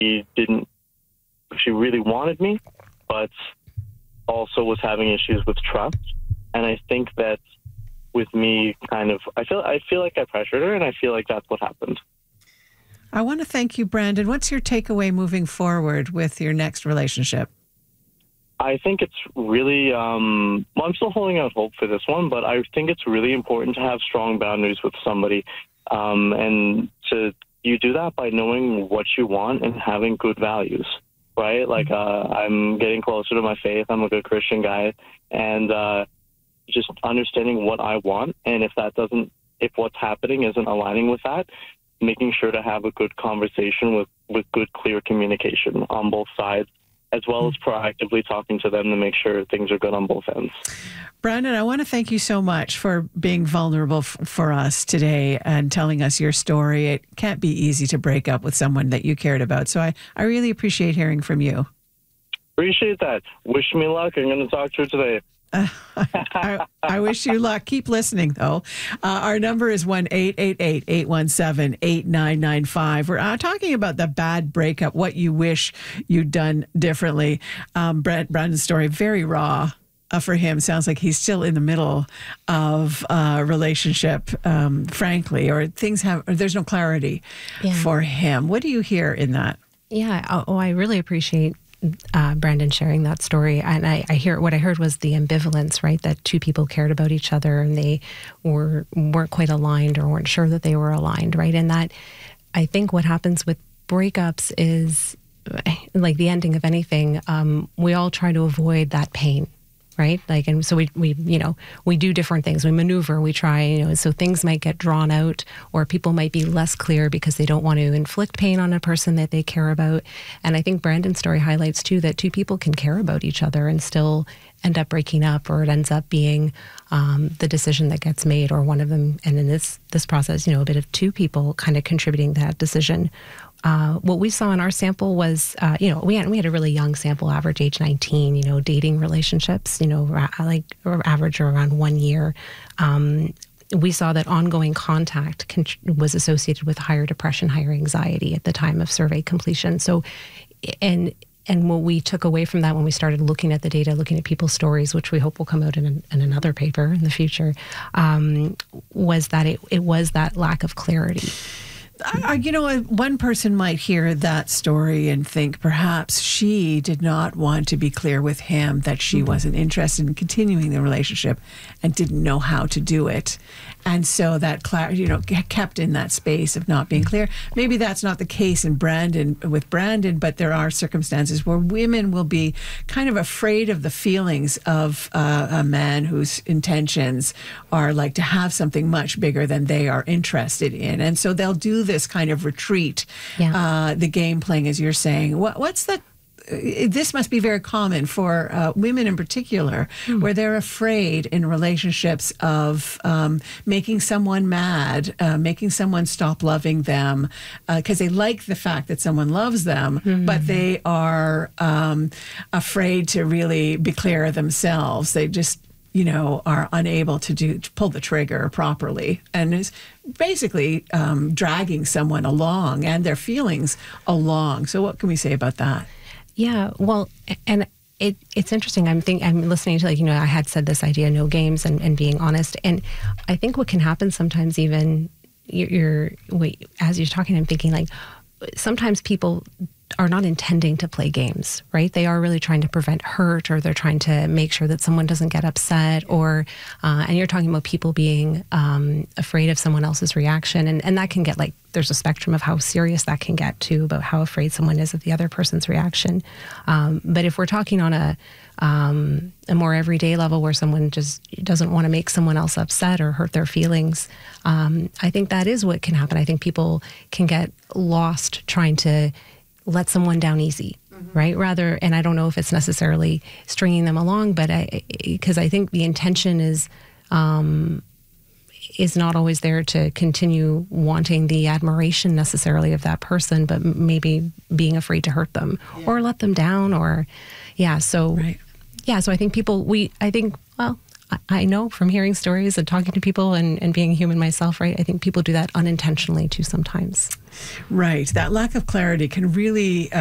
she really wanted me, but also was having issues with trust. And I think that with me I feel like I pressured her, and I feel like that's what happened. I want to thank you, Brandon. What's your takeaway moving forward with your next relationship? I think it's really, I'm still holding out hope for this one, but I think it's really important to have strong boundaries with somebody. And you do that by knowing what you want and having good values, right? Like, I'm getting closer to my faith. I'm a good Christian guy, and just understanding what I want. And if what's happening isn't aligning with that, making sure to have a good conversation with good, clear communication on both sides, as well as proactively talking to them to make sure things are good on both ends. Brandon, I want to thank you so much for being vulnerable for us today and telling us your story. It can't be easy to break up with someone that you cared about. So I really appreciate hearing from you. Appreciate that. Wish me luck. I'm going to talk to her today. I wish you luck. Keep listening, though. Our number is 1-888-817-8995. We're talking about the bad breakup, what you wish you'd done differently. Brandon's story, very raw for him. Sounds like he's still in the middle of a relationship, frankly, or there's no clarity for him. What do you hear in that? Yeah. I really appreciate Brandon sharing that story. And what I heard was the ambivalence, right? That two people cared about each other and they weren't quite aligned or weren't sure that they were aligned, right? And that, I think what happens with breakups is, like the ending of anything, we all try to avoid that pain, right? Like, and so we do different things. We maneuver, we try, so things might get drawn out, or people might be less clear because they don't want to inflict pain on a person that they care about. And I think Brandon's story highlights too that two people can care about each other and still end up breaking up, or it ends up being the decision that gets made, or one of them. And in this process, a bit of two people kind of contributing that decision. What we saw in our sample was, we had a really young sample, average age 19, dating relationships, average around 1 year. We saw that ongoing contact was associated with higher depression, higher anxiety at the time of survey completion. So, and what we took away from that when we started looking at the data, looking at people's stories, which we hope will come out in another paper in the future, was that it was that lack of clarity. One person might hear that story and think perhaps she did not want to be clear with him that she wasn't interested in continuing the relationship and didn't know how to do it. And so that kept in that space of not being clear. Maybe that's not the case with Brandon, but there are circumstances where women will be kind of afraid of the feelings of a man whose intentions are like to have something much bigger than they are interested in. And so they'll do this kind of retreat, the game playing, as you're saying. What's the this must be very common for women in particular, where they're afraid in relationships of making someone mad, making someone stop loving them, because they like the fact that someone loves them, but they are afraid to really be clear themselves. They just are unable to pull the trigger properly, and is basically dragging someone along and their feelings along. So what can we say about that? Yeah, well, and it's interesting. I'm listening to, I had said this idea, no games and being honest. And I think what can happen sometimes, even as you're talking, I'm thinking sometimes people are not intending to play games, right? They are really trying to prevent hurt, or they're trying to make sure that someone doesn't get upset, or, and you're talking about people being afraid of someone else's reaction. And that can get there's a spectrum of how serious that can get to, about how afraid someone is of the other person's reaction. But if we're talking on a more everyday level where someone just doesn't want to make someone else upset or hurt their feelings, I think that is what can happen. I think people can get lost trying to let someone down easy, right? Rather, and I don't know if it's necessarily stringing them along, but because I think the intention is not always there to continue wanting the admiration necessarily of that person, but maybe being afraid to hurt them or let them down, or so. Right. Yeah, so I think I know from hearing stories and talking to people and being a human myself, right? I think people do that unintentionally too sometimes. Right. That lack of clarity can really